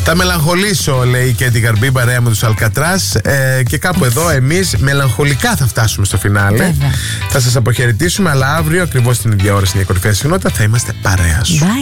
Θα μελαγχολήσω, λέει και την Καρμπή, παρέα με τους Αλκατράς. Και κάπου εδώ εμείς μελαγχολικά θα φτάσουμε στο φινάλε. Θα σας αποχαιρετήσουμε, αλλά αύριο ακριβώς την ίδια ώρα στην κορυφαία συχνότητα θα είμαστε παρέα σου.